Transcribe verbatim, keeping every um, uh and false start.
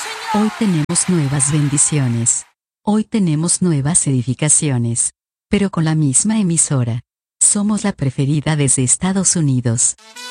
Hoy tenemos nuevas bendiciones. Hoy tenemos nuevas edificaciones. Pero con la misma emisora. Somos la preferida desde Estados Unidos.